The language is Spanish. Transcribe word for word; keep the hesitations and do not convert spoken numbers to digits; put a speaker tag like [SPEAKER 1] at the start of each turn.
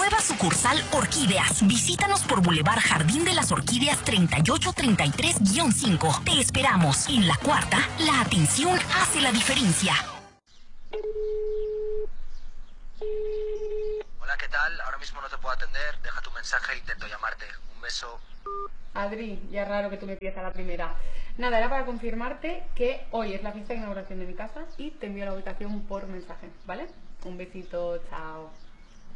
[SPEAKER 1] Nueva sucursal Orquídeas. Visítanos por Boulevard Jardín de las Orquídeas treinta y ocho treinta y tres guión cinco. Te esperamos. En la cuarta, la atención hace la diferencia.
[SPEAKER 2] Hola, ¿qué tal? Ahora mismo no te puedo atender. Deja tu mensaje e intento llamarte. Un beso.
[SPEAKER 3] Adri, ya es raro que tú me pidas a la primera. Nada, era para confirmarte que hoy es la fiesta de inauguración de mi casa y te envío la ubicación por mensaje, ¿vale? Un besito, chao.